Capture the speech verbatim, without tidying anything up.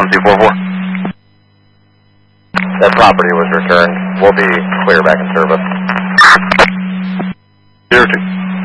one two four four. That property was returned. We'll be clear back in service. Zero two.